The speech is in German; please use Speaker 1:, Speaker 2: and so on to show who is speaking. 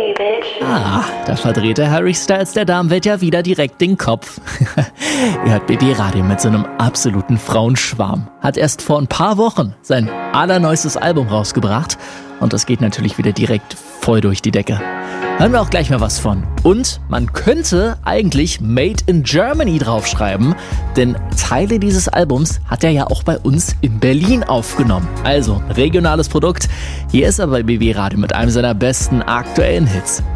Speaker 1: Da verdreht der Harry Styles der Damenwelt ja wieder direkt den Kopf. Ihr hört BB Radio mit so einem absoluten Frauenschwarm. Hat erst vor ein paar Wochen sein allerneuestes Album rausgebracht und das geht natürlich wieder direkt voll durch die Decke. Hören wir auch gleich mal was von. Und man könnte eigentlich Made in Germany draufschreiben, denn Teile dieses Albums hat er ja auch bei uns in Berlin aufgenommen. Also, regionales Produkt. Hier ist er bei BB Radio mit einem seiner besten aktuellen Hits.